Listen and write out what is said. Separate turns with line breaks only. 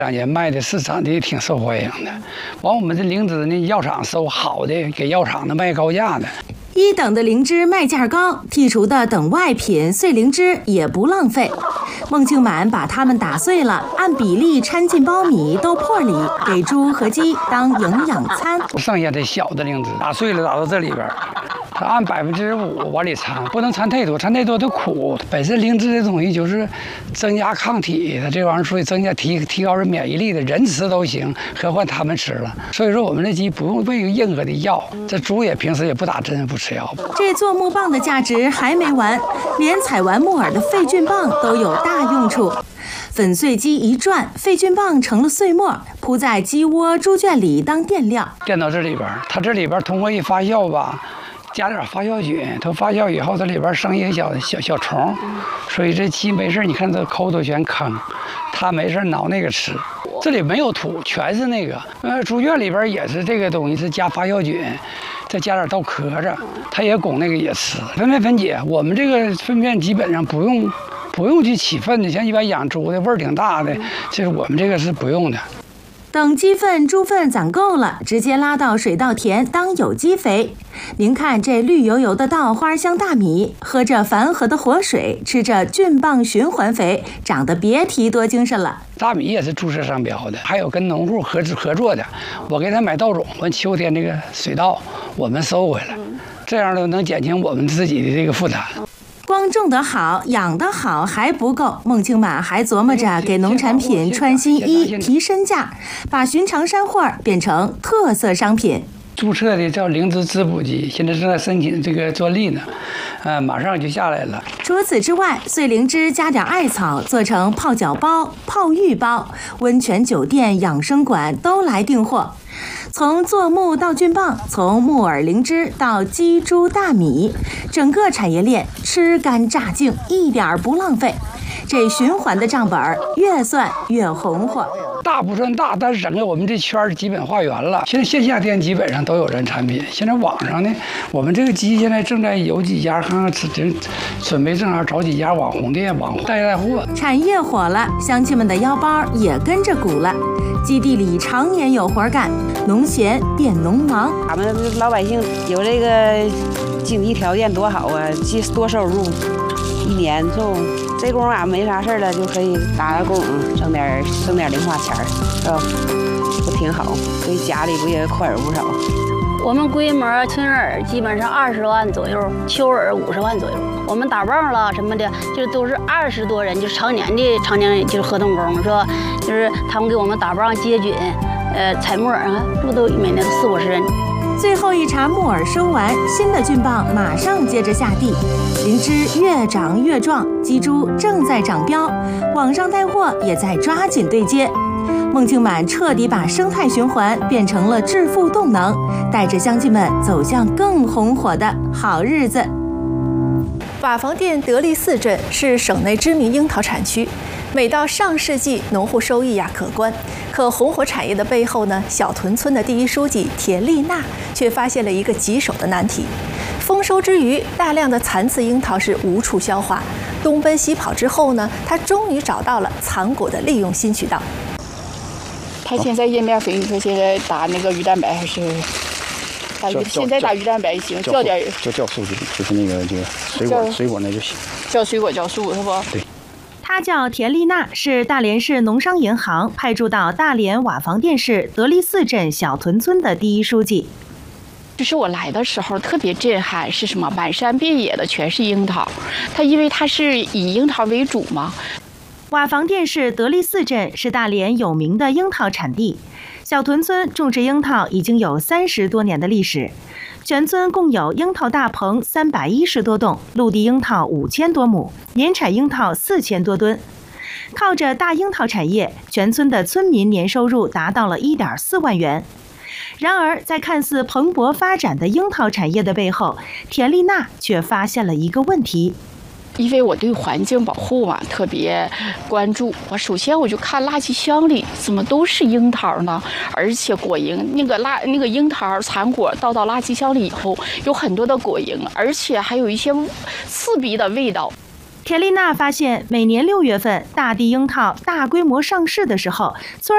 也卖的市场的挺受欢迎的。完，我们这灵芝呢，药厂收好的，给药厂的卖高价的。
1等的灵芝卖价高，剔除的等外品碎灵芝也不浪费。孟庆满把它们打碎了，按比例掺进苞米、豆粕里，给猪和鸡当营养餐。
剩下的小的灵芝打碎了，打到这里边，它按5%往里掺，不能掺太多，掺太多它苦。本身灵芝这东西就是增加抗体的，这玩意儿所以增加提高人免疫力的，人吃都行，何况他们吃了。所以说我们这鸡不用喂任何的药，这猪也平时也不打针不吃药。
这做木棒的价值还没完，连采完木耳的废菌棒都有大用处。粉碎机一转，废菌棒成了碎末，铺在鸡窝、猪圈里当垫料。
垫到这里边，它这里边通过一发酵吧，加点发酵菌，它发酵以后，这里边生一些小虫，所以这鸡没事，你看这口都全坑，它没事挠那个吃。这里没有土，全是那个。猪圈里边也是这个东西，是加发酵菌，再加点稻壳子，它也拱那个也吃。粪便分解，我们这个粪便基本上不用去起粪的，像一般养猪的味儿挺大的，就是我们这个是不用的。
等鸡粪、猪粪攒够了，直接拉到水稻田当有机肥。您看这绿油油的稻花香大米，喝着樊河的活水，吃着菌棒循环肥，长得别提多精神了。
大米也是注册商标的，还有跟农户合作的，我给他买稻种，完秋天这个水稻我们收回来，这样呢能减轻我们自己的这个负担。
光种得好、养得好还不够，孟庆满还琢磨着给农产品穿新衣、提身价，把寻常山货变成特色商品。
注册的叫灵芝滋补鸡，现在正在申请这个专利呢，马上就下来了。
除此之外，碎灵芝加点艾草，做成泡脚包、泡浴包，温泉酒店、养生馆都来订货。从做木到菌棒，从木耳灵芝到鸡猪大米，整个产业链吃干榨净，一点不浪费。这循环的账本越算越红火。
大不算大，但是整个我们这圈基本化缘了。现在线下店基本上都有人产品。现在网上呢，我们这个鸡现在正在有几家看看准备正好找几家网红店，网红带货。
产业火了，乡亲们的腰包也跟着鼓了。基地里常年有活干，农闲变农忙。
俺们老百姓有这个经济条件多好啊，多收入，一年这功夫俺没啥事了，就可以打个工，挣点零花钱，是吧？不挺好？对家里不也宽容不少？
我们规模春耳基本上20万左右，秋耳50万左右。我们打棒了什么的，就都是20多人，就是常年就是合同工，是吧？就是他们给我们打棒接菌，采木耳啊，这不都每年都40-50人。
最后一茬木耳收完，新的菌棒马上接着下地，灵芝越长越壮，鸡猪正在长膘，网上带货也在抓紧对接。孟庆满彻底把生态循环变成了致富动能，带着乡亲们走向更红火的好日子。
瓦房店德利寺镇是省内知名樱桃产区，每到上世纪，农户收益可观。可红火产业的背后呢，小屯村的第一书记田丽娜却发现了一个棘手的难题。丰收之余，大量的残次樱桃是无处消化，东奔西跑之后呢，他终于找到了藏果的利用新渠道。
他现在页面肥，你说现在打那个鱼蛋白还是现在打鱼蛋白行，叫点
酵素就是那个这个水果那就行，
叫水果酵素是不？
对。
他叫田丽娜，是大连市农商银行派驻到大连瓦房店市德利寺镇小屯村的第一书记。
就是我来的时候特别震撼，是什么？满山遍野的全是樱桃，因为它是以樱桃为主嘛。
瓦房店市德利寺镇是大连有名的樱桃产地，小屯村种植樱桃已经有30多年的历史。全村共有樱桃大棚310多栋，陆地樱桃5000多亩，年产樱桃4000多吨。靠着大樱桃产业，全村的村民年收入达到了1.4万元。然而，在看似蓬勃发展的樱桃产业的背后，田丽娜却发现了一个问题。
因为我对环境保护嘛特别关注，首先我就看垃圾箱里怎么都是樱桃呢？而且果蝇那个樱桃残果倒到垃圾箱里以后，有很多的果蝇，而且还有一些刺鼻的味道。
田丽娜发现，每年6月份大地樱桃大规模上市的时候，村